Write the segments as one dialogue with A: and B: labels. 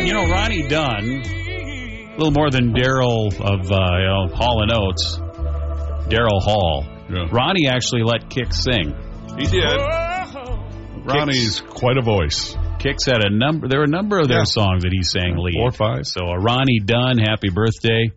A: You know, Ronnie Dunn, a little more than Daryl of Hall & Oates, Daryl Hall.
B: Yeah.
A: Ronnie actually let Kix sing.
B: He did. Ronnie's quite a voice.
A: Kix had there were a number of their songs that he sang lead.
B: 4 or 5.
A: So Ronnie Dunn, happy birthday,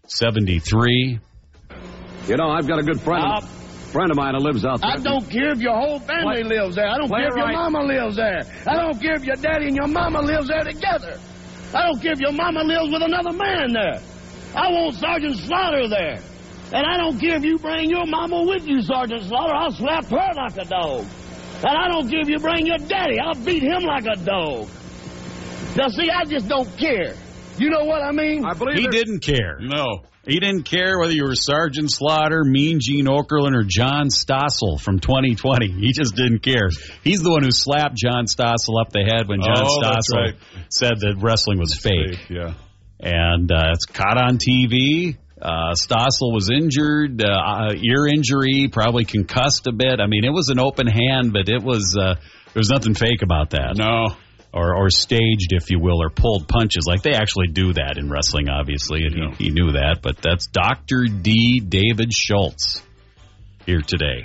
A: 73.
C: You know, I've got a good friend of mine who lives out there.
D: I don't care if your whole family lives there. I don't care if your mama lives there. I don't care if your daddy and your mama lives there together. I don't care if your mama lives with another man there. I want Sergeant Slaughter there. And I don't care if you bring your mama with you, Sergeant Slaughter. I'll slap her like a dog. And I don't care if you bring your daddy. I'll beat him like a dog. Now, see, I just don't care. You know what I mean?
C: I believe
A: He didn't care.
B: No.
A: He didn't care whether you were Sergeant Slaughter, Mean Gene Okerlund, or John Stossel from 2020. He just didn't care. He's the one who slapped John Stossel up the head when John Stossel said that wrestling was fake.
B: Yeah.
A: And it's caught on TV. Stossel was injured, ear injury, probably concussed a bit. I mean, it was an open hand, but it was there was nothing fake about that.
B: No.
A: Or staged, if you will, or pulled punches. Like, they actually do that in wrestling, obviously, and he knew that. But that's Dr. D. David Schultz here today.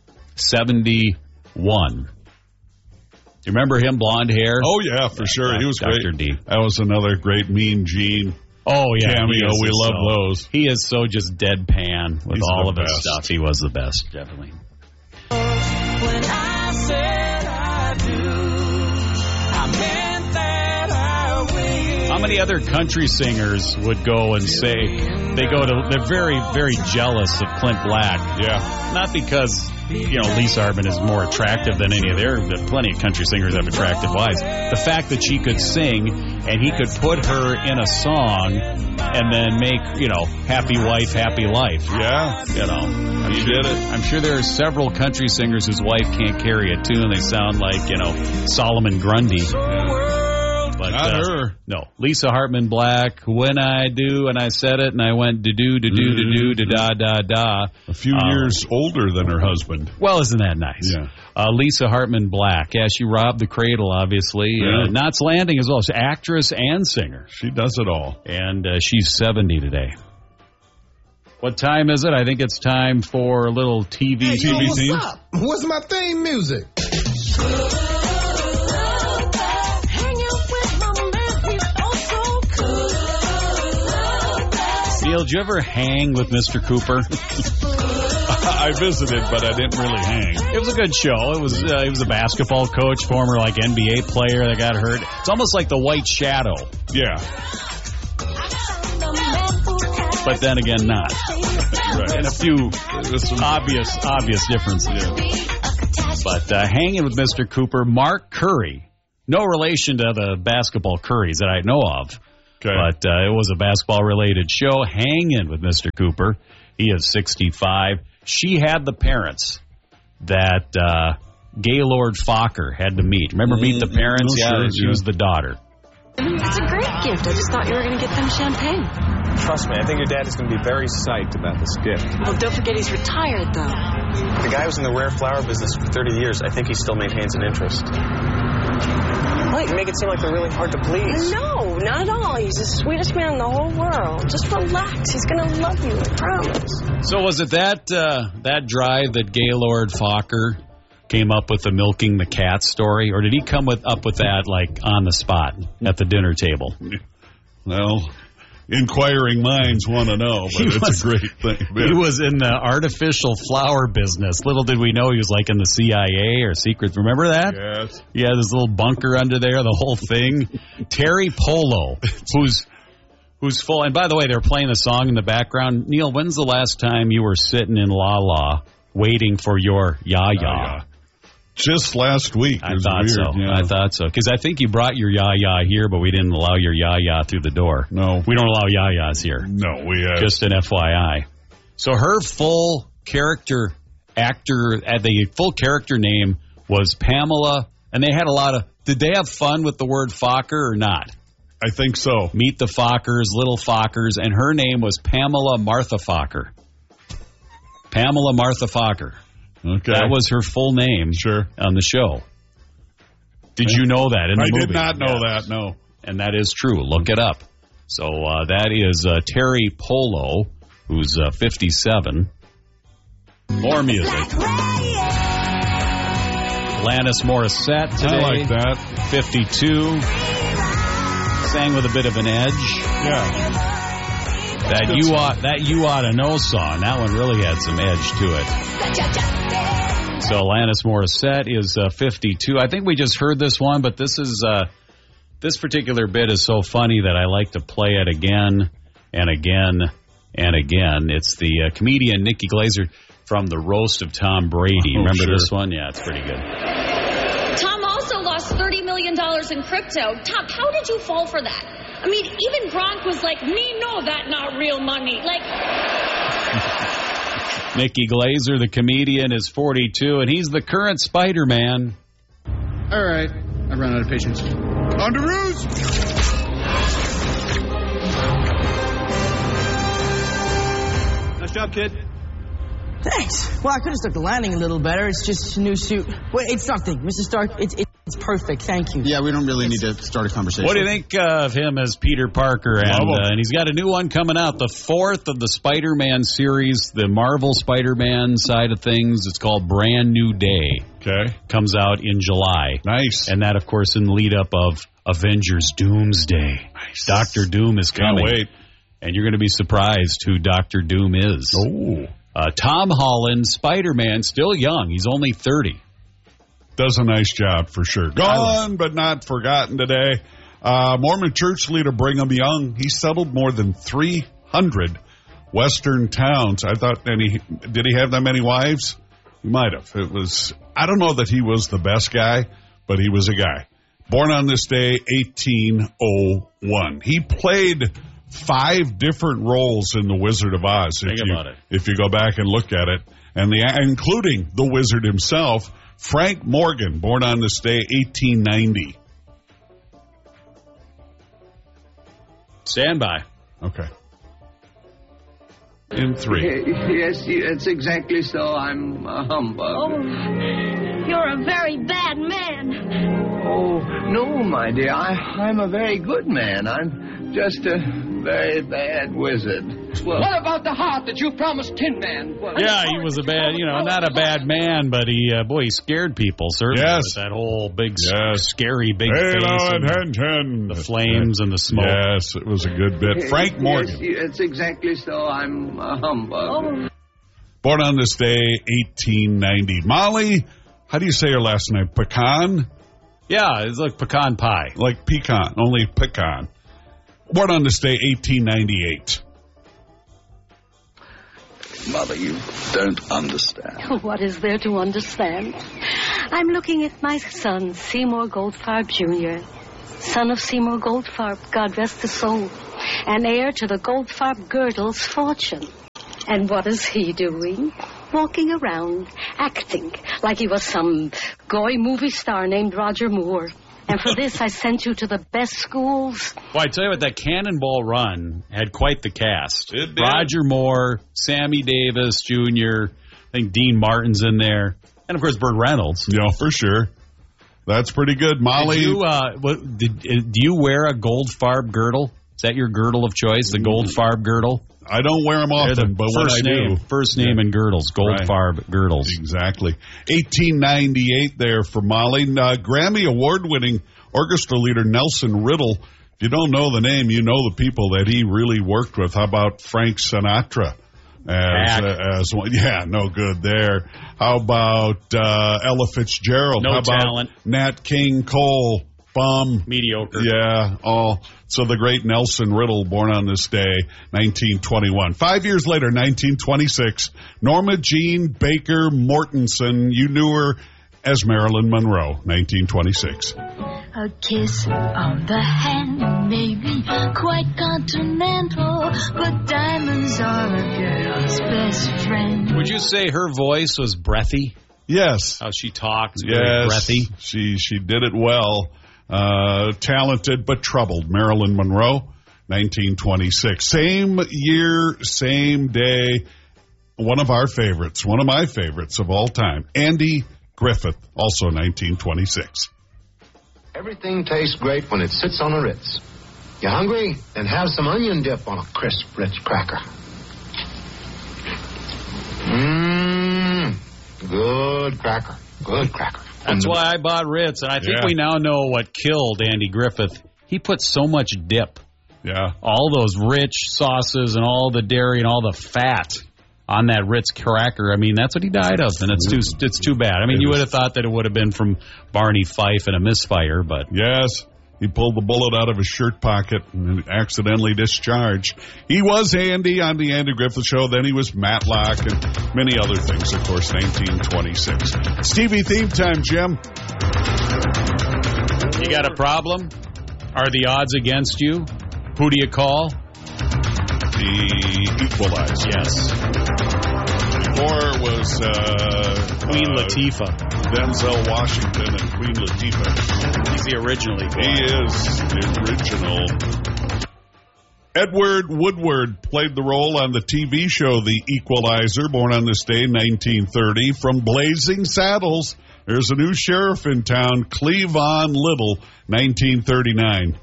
A: 71. You remember him, blonde hair?
B: Oh, yeah, for sure. He was
A: Dr.
B: great.
A: D.
B: That was another great Mean Gene cameo. We love those.
A: He is so just deadpan with all of his stuff. He was the best, definitely.
E: When I said I do, I meant that I will.
A: How many other country singers would go and say they're very, very jealous of Clint Black?
B: Yeah.
A: Not because, Lisa Hartman is more attractive than any of their. Plenty of country singers have attractive wives. The fact that she could sing and he could put her in a song and then make, happy wife, happy life.
B: Yeah.
A: He did
B: it.
A: I'm sure there are several country singers whose wife can't carry a tune. They sound like, Solomon Grundy. But,
B: not her.
A: No. Lisa Hartman Black, When I Do, and I said it, and I went da-do, da-do, da-da, da-da.
B: A few years older than her husband.
A: Well, isn't that nice?
B: Yeah.
A: Lisa Hartman Black. Yeah, she robbed the cradle, obviously.
B: Yeah.
A: Knots Landing as well. She's actress and singer.
B: She does it all.
A: And she's 70 today. What time is it? I think it's time for a little TV.
F: Hey, yo, what's
A: theme.
F: up? What's my theme music?
A: Neil, did you ever hang with Mr. Cooper?
B: I visited, but I didn't really hang.
A: It was a good show. He was a basketball coach, former NBA player that got hurt. It's almost like the White Shadow.
B: Yeah.
A: But then again, not.
B: Right.
A: And a few obvious differences.
B: Yeah.
A: But hanging with Mr. Cooper, Mark Curry. No relation to the basketball Currys that I know of.
B: Okay.
A: But it was a basketball-related show. Hanging with Mr. Cooper. He is 65. She had the parents that Gaylord Fokker had to meet. Remember Meet the Parents? She was the daughter.
G: It's a great gift. I just thought you were going to get them champagne.
H: Trust me, I think your dad is going to be very psyched about this gift.
G: Well, don't forget he's retired, though.
H: The guy who's in the rare flower business for 30 years, I think he still maintains an interest. Well, you make it seem like they're really hard to please.
G: No, not at all. He's the sweetest man in the whole world. Just relax. He's going to love you, I promise.
A: So was it that drive that Gaylord Fokker came up with the milking the cat story, or did he come up with that like on the spot at the dinner table?
B: Well, inquiring minds want to know, but it's a great thing.
A: He was in the artificial flower business. Little did we know he was like in the CIA or secret. Remember that?
B: Yes.
A: He had this little bunker under there, the whole thing. Terry Polo, who's full. And by the way, they're playing the song in the background. Neil, when's the last time you were sitting in La La waiting for your ya-ya?
B: Just last week.
A: I thought so. Yeah. I thought so. Because I think you brought your ya-ya here, but we didn't allow your ya-ya through the door.
B: No.
A: We don't allow ya-yas here.
B: No, we have.
A: Just an FYI. So her full character the full character name was Pamela, and they had a lot of, did they have fun with the word Fokker or not?
B: I think so.
A: Meet the Fokkers, Little Fokkers, and her name was Pamela Martha Fokker. Pamela Martha Fokker.
B: Okay.
A: That was her full name
B: on
A: the show. Did you know that in the movie?
B: I did not know that, no.
A: And that is true. Look it up. So that is Terry Polo, who's 57. More music. Alanis Morissette today.
B: I like that.
A: 52. Sang with a bit of an edge.
B: Yeah.
A: That you ought to know song. That one really had some edge to it. So Alanis Morissette is 52. I think we just heard this one, but this is this particular bit is so funny that I like to play it again and again and again. It's the comedian Nikki Glaser from the Roast of Tom Brady. Remember this one? Yeah, it's pretty good.
I: Tom also lost $30 million in crypto. Tom, how did you fall for that? I mean, even Gronk was like, me know that not real money. Like...
A: Nikki Glaser, the comedian, is 42, and he's the current Spider-Man.
J: All right. I run out of patience. On to Ruse! Nice job, kid.
K: Thanks. Well, I could have stuck the landing a little better. It's just a new suit. Wait, it's nothing. Mr. Stark, it's perfect. Thank you.
J: Yeah, we don't really need to start a conversation.
A: What do you think of him as Peter Parker? And he's got a new one coming out, the 4th of the Spider-Man series, the Marvel Spider-Man side of things. It's called Brand New Day.
B: Okay.
A: Comes out in July.
B: Nice.
A: And that, of course, in the lead up of Avengers Doomsday.
B: Nice.
A: Dr. Doom is coming.
B: Can't wait.
A: And you're going to be surprised who Dr. Doom is.
B: Oh.
A: Tom Holland, Spider-Man, still young. He's only 30.
B: Does a nice job for sure. Gone but not forgotten today. Mormon church leader Brigham Young. He settled more than 300 Western towns. I thought, did he have that many wives? He might have. I don't know that he was the best guy, but he was a guy. Born on this day, 1801. He played 5 different roles in The Wizard of Oz.
A: Think about it.
B: If you go back and look at it, and including the wizard himself, Frank Morgan, born on this day, 1890.
A: Stand by.
B: Okay. In 3.
D: Yes, it's exactly so. I'm a humbug.
I: Oh, you're a very bad man.
D: Oh, no, my dear. I'm a very good man. I'm just a very bad wizard. Well,
L: what about the heart that you promised Tin Man? Well,
A: yeah, he was a bad, not a bad man, but he scared people, certainly.
B: Yes.
A: With that whole big, scary big face.
B: Attention.
A: The flames and the smoke.
B: Yes, it was a good bit. Frank Morgan.
D: Yes, it's exactly so. I'm a humbug.
I: Oh.
B: Born on this day, 1890. Molly, how do you say her last name? Pecan?
A: Yeah, it's like pecan pie.
B: Like pecan, only pecan. Born on this day, 1898.
M: Mother, you don't understand.
N: What is there to understand? I'm looking at my son, Seymour Goldfarb Jr., son of Seymour Goldfarb, God rest his soul, and heir to the Goldfarb Girdle's fortune. And what is he doing? Walking around, acting like he was some goy movie star named Roger Moore. And for this, I sent you to the best schools.
A: Well, I tell you what, that Cannonball Run had quite the cast.
B: It did.
A: Roger Moore, Sammy Davis Jr., I think Dean Martin's in there, and of course Burt Reynolds.
B: Yeah, for sure. That's pretty good. Molly.
A: Do you wear a Goldfarb girdle? Is that your girdle of choice, the Goldfarb girdle?
B: I don't wear them often, but when I do.
A: First name and girdles, Goldfarb girdles.
B: Exactly. 1898 there for Molly. Grammy Award-winning orchestra leader Nelson Riddle. If you don't know the name, you know the people that he really worked with. How about Frank Sinatra? As one? Yeah, no good there. How about Ella Fitzgerald?
A: No
B: How about
A: talent.
B: Nat King Cole? Bum.
A: Mediocre.
B: Yeah, all. So the great Nelson Riddle, born on this day, 1921. 5 years later, 1926, Norma Jean Baker Mortensen, you knew her as Marilyn Monroe, 1926.
O: A kiss on the hand may be quite continental, but diamonds are a girl's best friend.
A: Would you say her voice was breathy?
B: Yes.
A: How she talked,
B: yes,
A: very breathy.
B: She did it well. Talented but troubled. Marilyn Monroe, 1926. Same year, same day. One of our favorites, one of my favorites of all time, Andy Griffith, also 1926.
P: Everything tastes great when it sits on a Ritz. You hungry? Then have some onion dip on a crisp Ritz cracker. Good cracker. Good cracker.
A: That's why I bought Ritz, and I think we now know what killed Andy Griffith. He put so much dip.
B: Yeah.
A: All those rich sauces and all the dairy and all the fat on that Ritz cracker. I mean, that's what he died of, and it's too bad. I mean, you would have thought that it would have been from Barney Fife and a misfire, but...
B: Yes. He pulled the bullet out of his shirt pocket and accidentally discharged. He was Andy on the Andy Griffith Show. Then he was Matlock and many other things, of course, 1926. Stevie theme time, Jim.
A: You got a problem? Are the odds against you? Who do you call?
B: The Equalizer.
A: Yes.
B: Before was
A: Queen Latifah.
B: Denzel Washington and Queen Latifah.
A: He's the original Equalizer.
B: He is the original. Edward Woodward played the role on the TV show The Equalizer, born on this day, 1930. From Blazing Saddles, there's a new sheriff in town, Cleavon Little, 1939.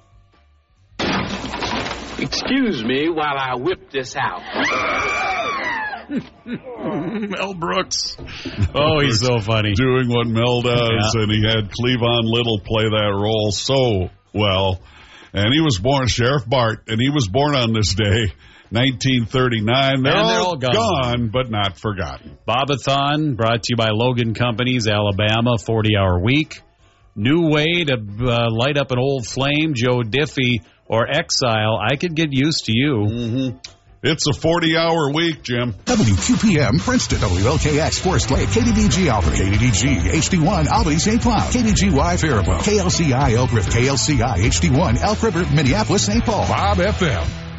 Q: Excuse me while I whip this out.
A: Mel Brooks. Oh, he's so funny.
B: Doing what Mel does, and he had Cleavon Little play that role so well. And he was born, Sheriff Bart, and he was born on this day, 1939. They're all gone, but not forgotten.
A: Bobathon, brought to you by Logan Companies, Alabama, 40-hour week. New way to light up an old flame, Joe Diffie or Exile. I could get used to you.
B: Mm-hmm. It's a 40-hour week, Jim.
R: WQPM, Princeton, WLKX, Forest Lake, KDDG Alpha, KDDG, HD1, Albany, St. Cloud, KDGY, Faribault, KLCI, Elk River, KLCI, HD1, Elk River, Minneapolis, St. Paul, Bob FM.